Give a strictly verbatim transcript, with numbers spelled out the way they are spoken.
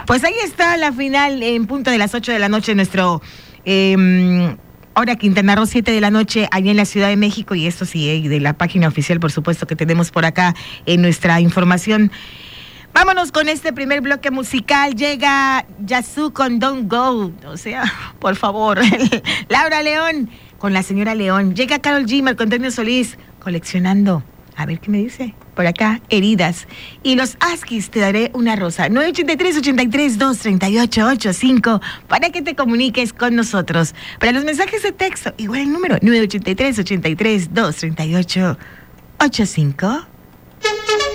Pues ahí está la final en punto de las ocho de la noche, nuestro... Eh, Hora Quintana Roo, siete de la noche, allá en la Ciudad de México, y esto sí, eh, de la página oficial, por supuesto, que tenemos por acá en nuestra información. Vámonos con este primer bloque musical. Llega Yazoo con Don't Go, o sea, por favor. Laura León con la señora León. Llega Karol G, Marco Antonio Solís, Coleccionando. A ver qué me dice. Por acá, Heridas. Y los Askis, Te daré una rosa. nueve ocho tres, ocho tres dos, tres ocho ocho cinco para que te comuniques con nosotros. Para los mensajes de texto, igual el número nueve ocho tres, ocho tres dos, tres ocho ocho cinco.